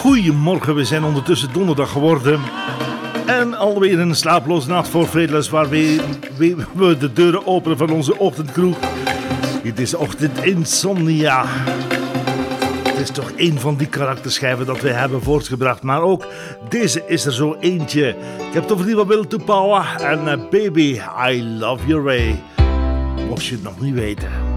Goedemorgen, we zijn ondertussen donderdag geworden. En alweer een slaaploze nacht voor Vredeless, waar we de deuren openen van onze ochtendkroeg. Het is Ochtend Insomnia. Het is toch een van die karakterschijven dat we hebben voortgebracht. Maar ook deze is er zo eentje. Ik heb het over die van Will to Power en Baby, I Love Your Way. Mocht je het nog niet weten.